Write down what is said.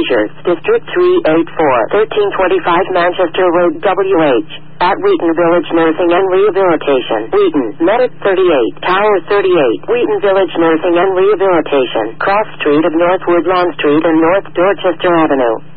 Seizures, District 384, 1325 Manchester Road, WH. At Wheaton Village Nursing and Rehabilitation. Wheaton, Medic 38, Tower 38, Wheaton Village Nursing and Rehabilitation. Cross Street of North Woodlawn Street and North Dorchester Avenue.